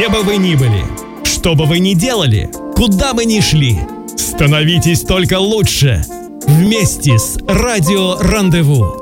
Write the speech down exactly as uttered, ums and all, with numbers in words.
Где бы вы ни были, что бы вы ни делали, куда бы ни шли, становитесь только лучше вместе с Радио Рандеву.